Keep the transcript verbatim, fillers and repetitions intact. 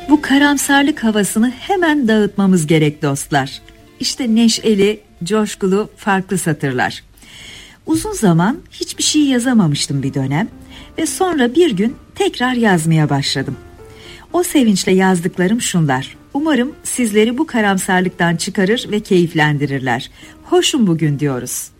Bu karamsarlık havasını hemen dağıtmamız gerek dostlar. İşte neşeli, coşkulu, farklı satırlar. Uzun zaman hiçbir şey yazamamıştım bir dönem ve sonra bir gün tekrar yazmaya başladım. O sevinçle yazdıklarım şunlar. Umarım sizleri bu karamsarlıktan çıkarır ve keyiflendirirler. Hoşum bugün diyoruz.